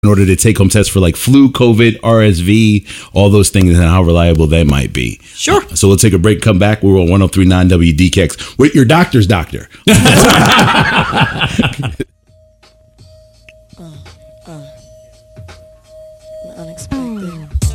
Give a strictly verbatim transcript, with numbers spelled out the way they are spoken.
in order to take home tests for like flu, COVID, R S V, all those things, and how reliable that might be. Sure. Uh, so we'll take a break, come back. We're on one oh three point nine W D K X with your doctor's doctor. Unexpected.